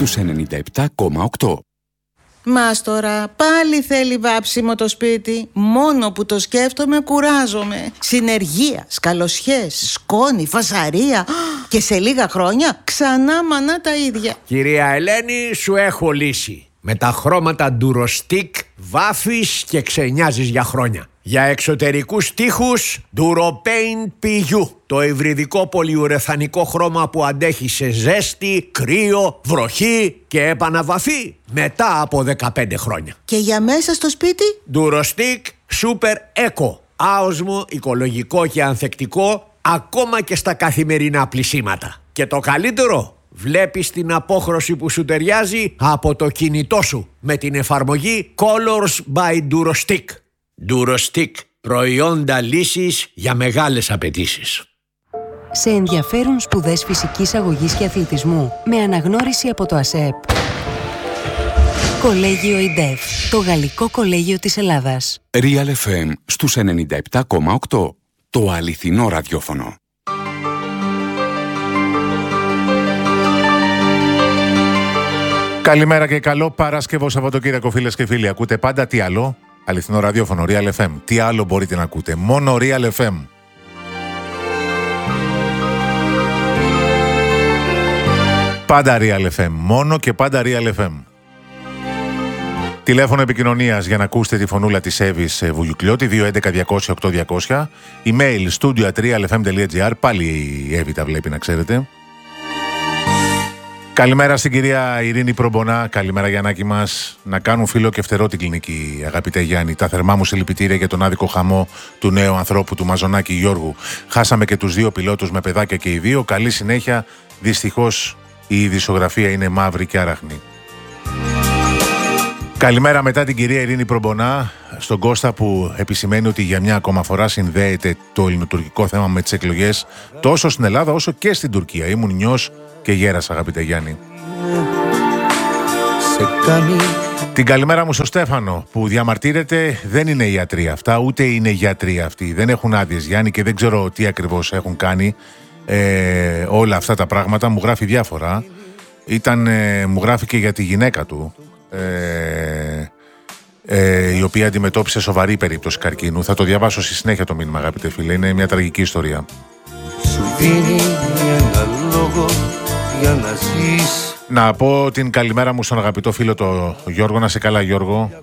στους 97,8. Μάστορα, πάλι θέλει βάψιμο το σπίτι. Μόνο που το σκέφτομαι κουράζομαι. Συνεργεία, σκαλοσιές, σκόνη, φασαρία. Και σε λίγα χρόνια ξανά μανά τα ίδια. Κυρία Ελένη, σου έχω λύση. Με τα χρώματα Durostic βάφεις και ξενιάζεις για χρόνια. Για εξωτερικούς τοίχους Duropaint PU. Το υβριδικό πολυουρεθανικό χρώμα που αντέχει σε ζέστη, κρύο, βροχή και επαναβαφή μετά από 15 χρόνια. Και για μέσα στο σπίτι? Durostic Super Eco. Άοσμο, οικολογικό και ανθεκτικό ακόμα και στα καθημερινά πλυσίματα. Και το καλύτερο, βλέπεις την απόχρωση που σου ταιριάζει από το κινητό σου με την εφαρμογή Colors by Durostic. Durostic, προϊόντα λύσης για μεγάλες απαιτήσεις. Σε ενδιαφέρουν σπουδές φυσικής αγωγής και αθλητισμού με αναγνώριση από το ΑΣΕΠ. Κολέγιο ΙΝΤΕΦ, το γαλλικό κολέγιο της Ελλάδας. Real FM στους 97,8. Το αληθινό ραδιόφωνο. Καλημέρα και καλό Παρασκευό Σαββατοκύριακο, φίλες και φίλοι. Ακούτε πάντα τι άλλο? Αληθινό ραδιόφωνο, Real FM. Τι άλλο μπορείτε να ακούτε? Μόνο Real FM. Πάντα Real FM. Μόνο και πάντα Real FM. Τηλέφωνο επικοινωνίας για να ακούσετε τη φωνούλα της Εύης Βουγιουκλιώτη 211-200-8200. Email studio@realfm.gr. Πάλι η Εύη τα βλέπει, να ξέρετε. Καλημέρα στην κυρία Ειρήνη Προμπονά. Καλημέρα, Γιαννάκη μας. Να κάνουν φίλο και φτερό την κλινική, αγαπητέ Γιάννη. Τα θερμά μου συλληπιτήρια για τον άδικο χαμό του νέου ανθρώπου, του Μαζονάκη Γιώργου. Χάσαμε και τους δύο πιλότους με παιδάκια και οι δύο. Καλή συνέχεια. Δυστυχώς η ειδησιογραφία είναι μαύρη και άραχνη. Καλημέρα μετά την κυρία Ειρήνη Προμπονά, στον Κώστα που επισημαίνει ότι για μια ακόμα φορά συνδέεται το ελληνοτουρκικό θέμα με τις εκλογές τόσο στην Ελλάδα όσο και στην Τουρκία. Ήμουν νιός και γέρασα, αγαπητέ Γιάννη. Την καλημέρα μου στο Στέφανο που διαμαρτύρεται. Δεν είναι ιατροί αυτά, ούτε είναι γιατροί αυτοί. Δεν έχουν άδειες, Γιάννη, και δεν ξέρω τι ακριβώς έχουν κάνει όλα αυτά τα πράγματα. Μου γράφει διάφορα. Μου γράφει και για τη γυναίκα του, η οποία αντιμετώπισε σοβαρή περίπτωση καρκίνου. Θα το διαβάσω στη συνέχεια το μήνυμα, αγαπητέ φίλε. Είναι μια τραγική ιστορία. Σου δίνει ένα λόγο για να ζεις. Να πω την καλημέρα μου στον αγαπητό φίλο το Γιώργο. Να σε καλά, Γιώργο.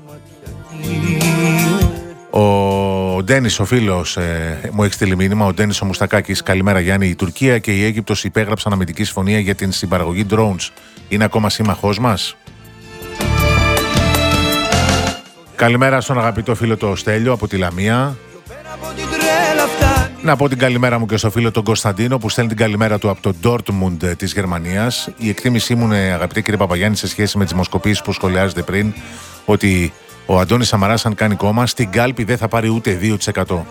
Ο Ντένις, ο φίλος, μου έχει στείλει μήνυμα. Ο Ντένις ο Μουστακάκης. Καλημέρα, Γιάννη. Η Τουρκία και η Αίγυπτος υπέγραψαν αμυντική συμφωνία για την συμπαραγωγή drones. Είναι ακόμα σύμμαχός μας? Καλημέρα στον αγαπητό φίλο το Στέλιο από τη Λαμία. Να πω την καλημέρα μου και στο φίλο τον Κωνσταντίνο που στέλνει την καλημέρα του από το Dortmund της Γερμανίας. Η εκτίμησή μου είναι, αγαπητέ κύριε Παπαγιάννη, σε σχέση με τις δημοσκοπήσεις που σχολιάζετε πριν, ότι ο Αντώνης Σαμαράς, αν κάνει κόμμα, στην κάλπη δεν θα πάρει ούτε 2%.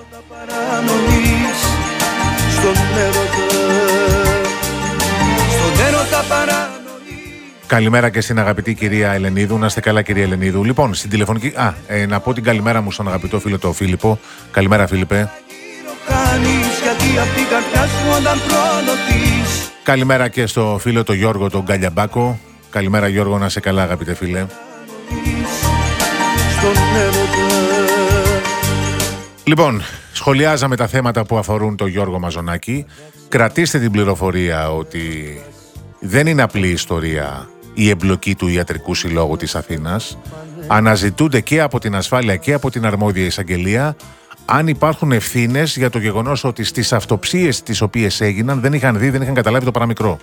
Καλημέρα και στην αγαπητή κυρία Ελενίδου. Να είστε καλά, κυρία Ελενίδου. Λοιπόν, στην τηλεφωνική. Να πω την καλημέρα μου στον αγαπητό φίλο το Φίλιππο. Καλημέρα, Φίλιππε. Καλημέρα και στο φίλο το Γιώργο τον Γκαλιαμπάκο. Καλημέρα, Γιώργο, να είσαι καλά, αγαπητέ φίλε. Λοιπόν, σχολιάζαμε τα θέματα που αφορούν τον Γιώργο Μαζονάκη. Κρατήστε την πληροφορία ότι δεν είναι απλή ιστορία η εμπλοκή του Ιατρικού Συλλόγου της Αθήνας. Αναζητούνται και από την ασφάλεια και από την αρμόδια εισαγγελία αν υπάρχουν ευθύνες για το γεγονός ότι στις αυτοψίες τις οποίες έγιναν δεν είχαν δει, δεν είχαν καταλάβει το παραμικρό.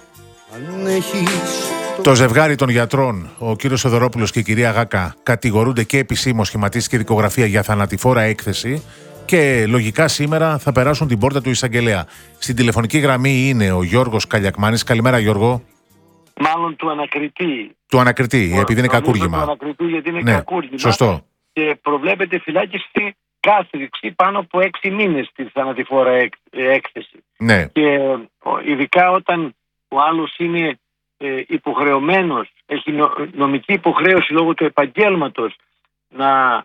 Το ζευγάρι των γιατρών, ο κύριος Σοδωρόπουλος και η κυρία Γάκα, κατηγορούνται και επισήμως, σχηματίστηκε δικογραφία για θανατηφόρα έκθεση και λογικά σήμερα θα περάσουν την πόρτα του εισαγγελέα. Στην τηλεφωνική γραμμή είναι ο Γιώργος Καλιακμάνης. Καλημέρα, Γιώργο. Μάλλον του ανακριτή. Του ανακριτή, επειδή είναι κακούργημα. Του ανακριτή, γιατί είναι κακούργημα. Σωστό. Και προβλέπεται φυλάκιση κάθριξη πάνω από 6 μήνες στη θανατηφόρα έκθεση. Ναι. Και ειδικά όταν ο άλλος είναι υποχρεωμένος, έχει νομική υποχρέωση λόγω του επαγγέλματος να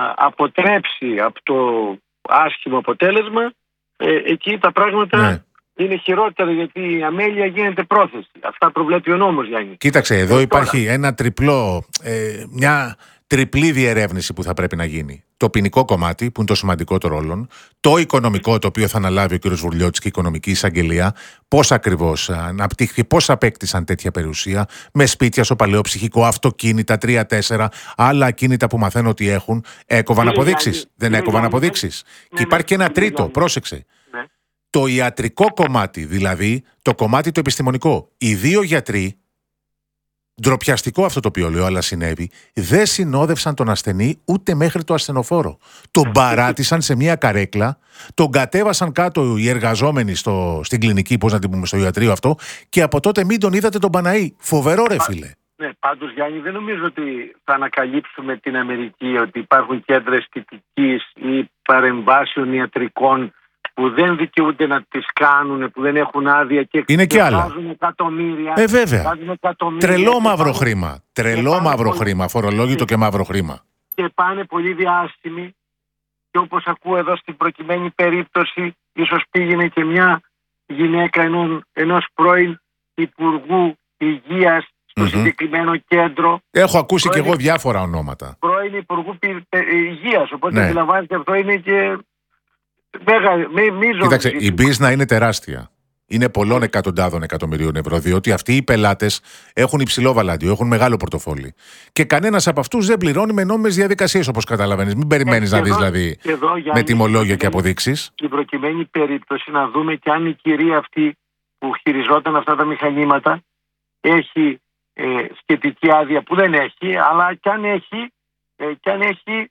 αποτρέψει από το άσχημο αποτέλεσμα, εκεί τα πράγματα είναι χειρότερο, γιατί η αμέλεια γίνεται πρόθεση. Αυτά προβλέπει ο νόμος, Γιάννη. Κοίταξε, εδώ υπάρχει ένα τριπλό, μια τριπλή διερεύνηση που θα πρέπει να γίνει. Το ποινικό κομμάτι, που είναι το σημαντικότερο όλων, το οικονομικό, το οποίο θα αναλάβει ο κ. Βουρλιώτης και η Οικονομική Εισαγγελία, πώς ακριβώς αναπτύχθηκε, πώς απέκτησαν τέτοια περιουσία, με σπίτια στο παλαιό-ψυχικό, αυτοκίνητα, 3-4, άλλα ακίνητα που μαθαίνω ότι έχουν. Έκοβαν αποδείξεις. Δεν έκοβαν αποδείξεις. Και υπάρχει και ένα τρίτο, πρόσεξε. Το ιατρικό κομμάτι, δηλαδή το κομμάτι το επιστημονικό. Οι δύο γιατροί, ντροπιαστικό αυτό το οποίο λέω, αλλά συνέβη, δεν συνόδευσαν τον ασθενή ούτε μέχρι το ασθενοφόρο. Τον παράτησαν σε μια καρέκλα, τον κατέβασαν κάτω οι εργαζόμενοι στην κλινική, πώς να την πούμε, στο ιατρείο αυτό, και από τότε μην τον είδατε τον Παναή. Φοβερό, ρε φίλε. Ναι, πάντως, Γιάννη, δεν νομίζω ότι θα ανακαλύψουμε την Αμερική, ότι υπάρχουν κέντρα αισθητικής ή παρεμβάσεων ιατρικών που δεν δικαιούνται να τις κάνουν, που δεν έχουν άδεια και είναι και άλλα. Βάζουν εκατομμύρια. Βέβαια. Τρελό μαύρο χρήμα. Τρελό μαύρο χρήμα. Φορολόγητο και μαύρο χρήμα. Και πάνε πολύ διάσημοι. Και όπως ακούω εδώ στην προκειμένη περίπτωση, ίσως πήγαινε και μια γυναίκα ενός πρώην Υπουργού Υγείας στο συγκεκριμένο κέντρο. Έχω ακούσει και εγώ διάφορα ονόματα. Πρώην Υπουργού Υγείας. Οπότε αντιλαμβάνεστε, αυτό είναι και κοίταξε, η μπίζνα είναι τεράστια. Είναι πολλών εκατοντάδων εκατομμυρίων ευρώ, διότι αυτοί οι πελάτες έχουν υψηλό βαλάντιο, έχουν μεγάλο πορτοφόλι. Και κανένας από αυτούς δεν πληρώνει με νόμιμες διαδικασίες, όπως καταλαβαίνεις. Μην περιμένεις να δεις δηλαδή με τιμολόγια και αποδείξεις. Στην προκειμένη περίπτωση να δούμε και αν η κυρία αυτή που χειριζόταν αυτά τα μηχανήματα έχει σχετική άδεια, που δεν έχει, αλλά και αν έχει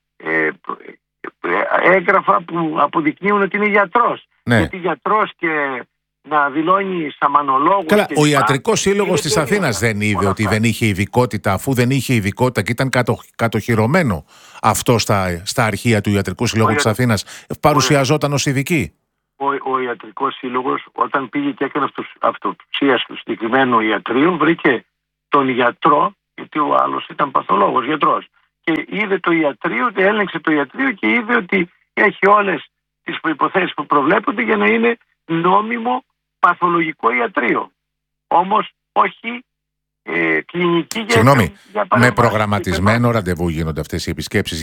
έγγραφα που αποδεικνύουν ότι είναι γιατρός. Ναι. Γιατί γιατρός και να δηλώνει σαμανολόγος. Καλά, ο Ιατρικός Σύλλογος της Αθήνας δεν είδε ότι δεν είχε ειδικότητα, αφού δεν είχε ειδικότητα και ήταν κατοχυρωμένο αυτό στα αρχεία του Ιατρικού Συλλόγου της Αθήνας, παρουσιαζόταν ως ειδική. Ο Ιατρικός Σύλλογος, όταν πήγε και έκανε αυτοψία στο συγκεκριμένο ιατρείο, βρήκε τον γιατρό, γιατί ο άλλος ήταν παθολόγος γιατρός. Και είδε το ιατρείο, έλεγξε το ιατρείο και είδε ότι έχει όλες τις προϋποθέσεις που προβλέπονται για να είναι νόμιμο παθολογικό ιατρείο. Όμως όχι κλινική. Συγγνώμη, με προγραμματισμένο ραντεβού γίνονται αυτές οι επισκέψεις.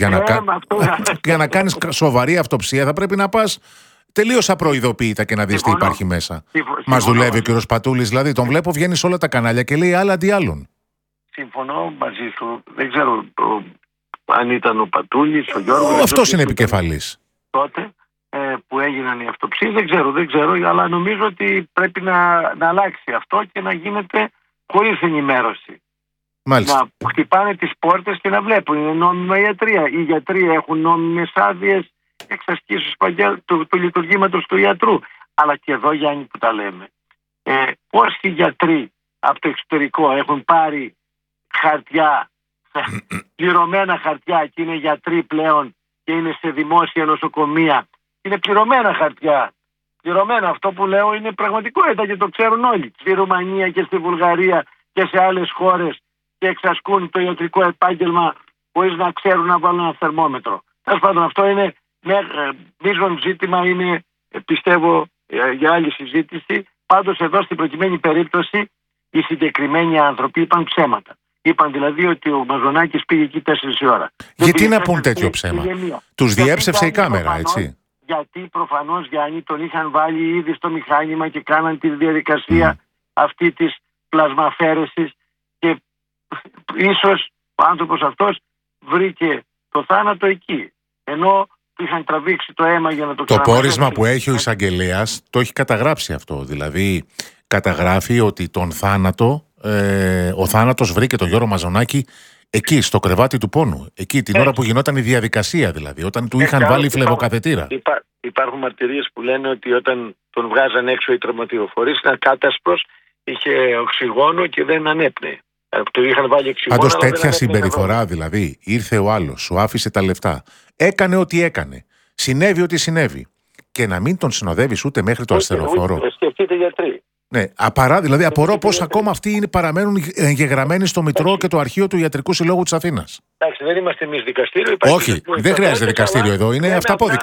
Για να κάνεις σοβαρή αυτοψία θα πρέπει να πας τελείως απροειδοποίητα και να δεις τι υπάρχει μέσα. Μας δουλεύει ο κ. Πατούλης, δηλαδή τον βλέπω, βγαίνει σε όλα τα κανάλια και λέει άλλα αντί άλλων. Συμφωνώ μαζί σου. Δεν ξέρω αν ήταν ο Πατούλης, ο Γιώργος. Αυτός είναι επικεφαλής. Τότε που έγιναν οι αυτοψίες, δεν ξέρω, αλλά νομίζω ότι πρέπει να αλλάξει αυτό και να γίνεται χωρίς ενημέρωση. Μάλιστα. Να χτυπάνε τις πόρτες και να βλέπουν. Είναι νόμιμα ιατρία. Οι γιατροί έχουν νόμιμες άδειες εξασκήσεως του λειτουργήματος του ιατρού. Αλλά και εδώ, Γιάννη, που τα λέμε. Πόσοι γιατροί από το εξωτερικό έχουν πάρει χαρτιά, πληρωμένα χαρτιά, και είναι γιατροί πλέον και είναι σε δημόσια νοσοκομεία. Είναι πληρωμένα χαρτιά. Πληρωμένα, αυτό που λέω είναι πραγματικότητα και το ξέρουν όλοι. Στη Ρουμανία και στη Βουλγαρία και σε άλλες χώρες και εξασκούν το ιατρικό επάγγελμα χωρίς να ξέρουν να βάλουν ένα θερμόμετρο. Τέλος πάντων, αυτό είναι μείζον ζήτημα, είναι πιστεύω για άλλη συζήτηση. Πάντως εδώ στην προκειμένη περίπτωση οι συγκεκριμένοι άνθρωποι είπαν ψέματα. Είπαν δηλαδή ότι ο Μαζονάκης πήγε εκεί 4 η ώρα. Γιατί να πούν τέτοιο ψέμα? Τους διέψευσε η κάμερα, έτσι. Γιατί προφανώς, Γιάννη, τον είχαν βάλει ήδη στο μηχάνημα και κάναν τη διαδικασία αυτή της πλασμαφέρεσης και ίσως ο άνθρωπος αυτός βρήκε το θάνατο εκεί. Ενώ είχαν τραβήξει το αίμα για να το Το πόρισμα που έχει ο εισαγγελέας το έχει καταγράψει αυτό. Δηλαδή καταγράφει ότι ο θάνατος βρήκε τον Γιώργο Μαζονάκη εκεί, στο κρεβάτι του πόνου. Εκεί, την ώρα που γινόταν η διαδικασία, δηλαδή, όταν του είχαν βάλει φλεβοκαθετήρα. Υπάρχουν μαρτυρίες που λένε ότι όταν τον βγάζαν έξω οι τραυματιοφορείς, ήταν κάτασπρος, είχε οξυγόνο και δεν ανέπνεε. Του είχαν βάλει οξυγόνο. Πάντως τέτοια συμπεριφορά, δηλαδή, ήρθε ο άλλος, σου άφησε τα λεφτά, έκανε ό,τι έκανε, συνέβη ό,τι συνέβη, και να μην τον συνοδεύεις ούτε μέχρι το ασθενοφόρο. Σκεφτείτε γιατροί. Ναι, δηλαδή απορώ πώς ακόμα αυτοί παραμένουν εγγεγραμμένοι στο Μητρό και το αρχείο του Ιατρικού Συλλόγου της Αθήνας. Εντάξει, δεν είμαστε εμείς δικαστήριο. Όχι, δεν χρειάζεται δικαστήριο εδώ, είναι αυταπόδεικτο.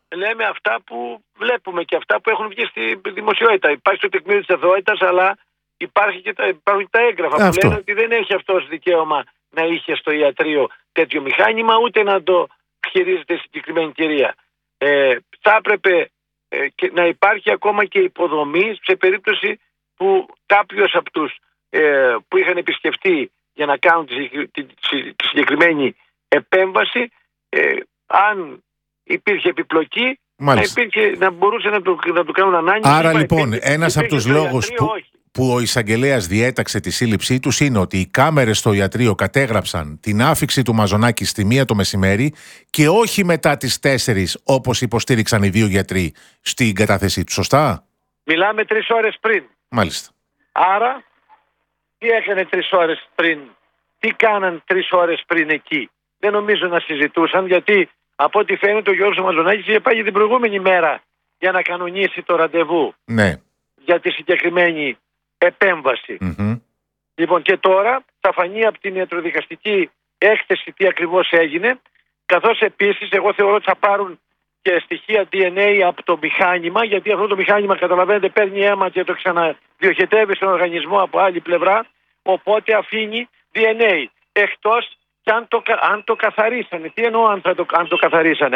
λέμε αυτά που βλέπουμε και αυτά που έχουν βγει στη δημοσιότητα. Υπάρχει το τεκμήριο της αθωότητας, αλλά υπάρχουν και τα έγγραφα που λένε ότι δεν έχει αυτός δικαίωμα να είχε στο ιατρείο τέτοιο μηχάνημα, ούτε να το χειρίζεται η συγκεκριμένη κυρία. Θα έπρεπε να υπάρχει ακόμα και υποδομή σε περίπτωση που κάποιος από τους που είχαν επισκεφτεί για να κάνουν τη συγκεκριμένη επέμβαση, αν υπήρχε επιπλοκή, να μπορούσε να το κάνουν ανάγκη. Άρα λοιπόν, ένας από τους λόγους που ο εισαγγελέας διέταξε τη σύλληψή τους είναι ότι οι κάμερες στο ιατρείο κατέγραψαν την άφιξη του Μαζονάκη στη 1 το μεσημέρι και όχι μετά τις 4 όπως υποστήριξαν οι 2 γιατροί στην κατάθεσή τους. Σωστά? Μιλάμε 3 ώρες πριν. Μάλιστα. Άρα, τι έκανε 3 ώρες πριν, τι κάναν 3 ώρες πριν εκεί? Δεν νομίζω να συζητούσαν, γιατί από ό,τι φαίνεται ο Γιώργος Μαζονάκης είχε πάει την προηγούμενη μέρα για να κανονίσει το ραντεβού για τη συγκεκριμένη επέμβαση. Λοιπόν, και τώρα θα φανεί από την ιατροδικαστική έκθεση τι ακριβώς έγινε, καθώς επίσης εγώ θεωρώ ότι θα πάρουν και στοιχεία DNA από το μηχάνημα, γιατί αυτό το μηχάνημα, καταλαβαίνετε, παίρνει αίμα και το ξαναδιοχετεύει στον οργανισμό από άλλη πλευρά, οπότε αφήνει DNA, εκτός και αν το καθαρίσανε. Τι εννοώ αν το καθαρίσανε?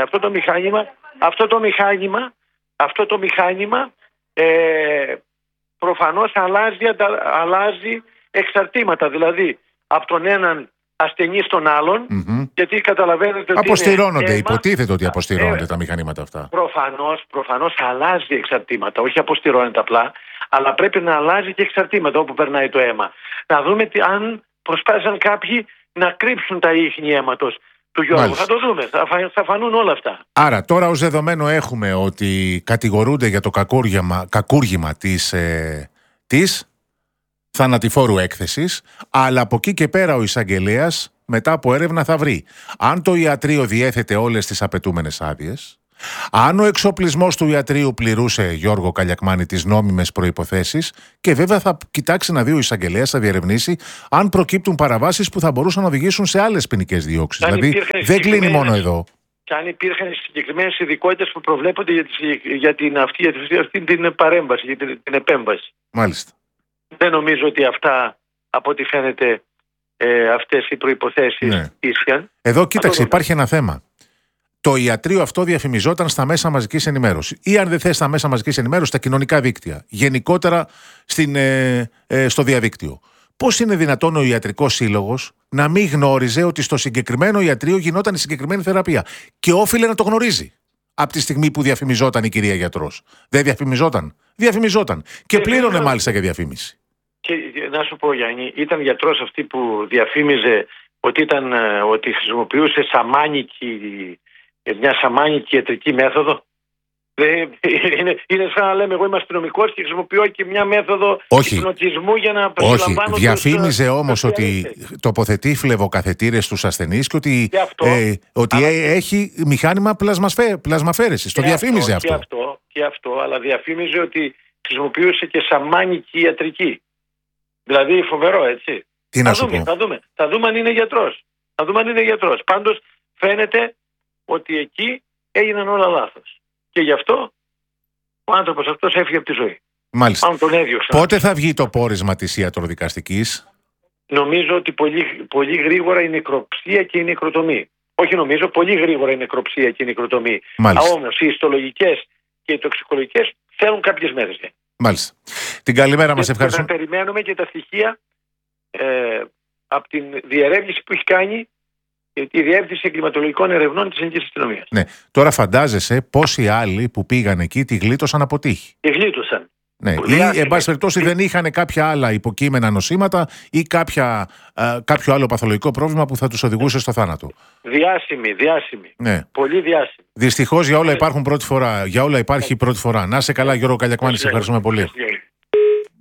Αυτό το μηχάνημα προφανώς αλλάζει εξαρτήματα, δηλαδή από τον έναν ασθενή στον άλλον, γιατί καταλαβαίνετε ότι αποστηρώνονται, υποτίθεται ότι αποστηρώνονται τα μηχανήματα αυτά. Προφανώς αλλάζει εξαρτήματα, όχι αποστηρώνεται απλά, αλλά πρέπει να αλλάζει και εξαρτήματα όπου περνάει το αίμα. Να δούμε αν προσπάθησαν κάποιοι να κρύψουν τα ίχνη αίματος του Γιώργου. Μάλιστα. Θα το δούμε, θα φανούν όλα αυτά. Άρα τώρα ως δεδομένο έχουμε ότι κατηγορούνται για το κακούργημα της θανατηφόρου έκθεσης, αλλά από εκεί και πέρα ο εισαγγελέας μετά από έρευνα θα βρει αν το ιατρείο διέθετε όλες τις απαιτούμενες άδειες, αν ο εξοπλισμός του ιατρείου πληρούσε, Γιώργο Καλιακμάνη, τις νόμιμες προϋποθέσεις, και βέβαια θα κοιτάξει να δει ο εισαγγελέας, θα διερευνήσει αν προκύπτουν παραβάσεις που θα μπορούσαν να οδηγήσουν σε άλλες ποινικές διώξεις. Δηλαδή δεν κλείνει μόνο εδώ. Και αν υπήρχαν συγκεκριμένες ειδικότητες που προβλέπονται για την παρέμβαση, για την επέμβαση. Μάλιστα. Δεν νομίζω ότι αυτά, από ό,τι φαίνεται, αυτές οι προϋποθέσεις ίσχυαν. Εδώ κοίταξε, υπάρχει ένα θέμα. Το ιατρείο αυτό διαφημιζόταν στα μέσα μαζικής ενημέρωσης. Ή αν δεν θες στα μέσα μαζικής ενημέρωσης, στα κοινωνικά δίκτυα. Γενικότερα στο διαδίκτυο. Πώς είναι δυνατόν ο ιατρικός σύλλογος να μην γνώριζε ότι στο συγκεκριμένο ιατρείο γινόταν η συγκεκριμένη θεραπεία? Και όφιλε να το γνωρίζει. Από τη στιγμή που διαφημιζόταν η κυρία γιατρός. Δεν διαφημιζόταν? Διαφημιζόταν. Και πλήρωνε μάλιστα για διαφήμιση. Και να σου πω, Γιάννη, ήταν γιατρός αυτή που διαφήμιζε ότι χρησιμοποιούσε μια σαμάνικη ιατρική μέθοδο? Είναι σαν να λέμε εγώ είμαι αστυνομικός και χρησιμοποιώ και μια μέθοδο υπνοτισμού για να προσλαμβάνω. Όχι, διαφήμιζε όμως ότι τοποθετεί φλεβοκαθετήρες στους ασθενείς και ότι έχει μηχάνημα πλασμαφέρεσης. Το διαφήμιζε αυτό. Και αυτό, αλλά διαφήμιζε ότι χρησιμοποιούσε και σαμάνικη ιατρική. Δηλαδή φοβερό, έτσι. Τι να σου πω. Θα δούμε αν είναι γιατρός. Πάντως φαίνεται ότι εκεί έγιναν όλα λάθος. Και γι' αυτό ο άνθρωπος αυτός έφυγε από τη ζωή. Μάλιστα. Τον έδιωξαν. Πότε θα βγει το πόρισμα της ιατροδικαστικής? Νομίζω ότι πολύ γρήγορα η νεκροψία και η νεκροτομή. Όχι νομίζω, πολύ γρήγορα η νεκροψία και η νεκροτομή. Όμως οι ιστολογικές και οι τοξικολογικές θέλουν κάποιες μέρες. Μάλιστα. Την καλημέρα μας, ευχαριστούμε. Θα περιμένουμε και τα στοιχεία από την διερεύνηση που έχει κάνει η Διεύθυνση Εγκληματολογικών Ερευνών της Ελληνικής Αστυνομίας. Ναι. Τώρα φαντάζεσαι πόσοι άλλοι που πήγαν εκεί τη γλίτωσαν από τύχη. Τη γλίτωσαν. Ναι. Ή, εν πάση περιπτώσει, δεν είχαν κάποια άλλα υποκείμενα νοσήματα ή κάποιο άλλο παθολογικό πρόβλημα που θα τους οδηγούσε στο θάνατο. Διάσημη. Ναι. Πολύ διάσημη. Δυστυχώς για όλα υπάρχουν πρώτη φορά. Για όλα υπάρχει πρώτη φορά. Να είσαι καλά, Γιώργο Καλιακμάνη, σε ευχαριστούμε πολύ.